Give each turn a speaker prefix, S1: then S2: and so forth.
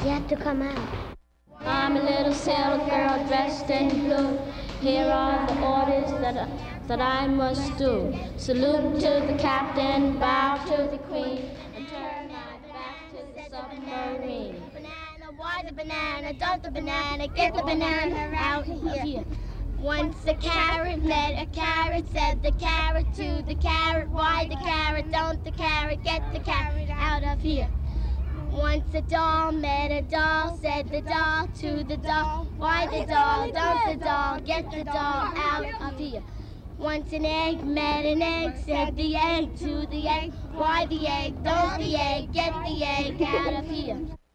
S1: have to come out.
S2: I'm a little sailor girl dressed in blue. Here are the orders that I must do. Salute to the captain, bow to the queen, and turn my back to the submarine.
S3: Banana, why the banana? Don't the banana get the banana out here? Once a carrot met a carrot, said the carrot to the carrot, why the carrot? Don't the carrot get the carrot out of here? Once a doll met a doll, said the doll to the doll, why the doll? Don't the doll get the doll out of here? Once an egg met an egg, said the egg to the egg, why the egg? Don't the egg get the egg out of here?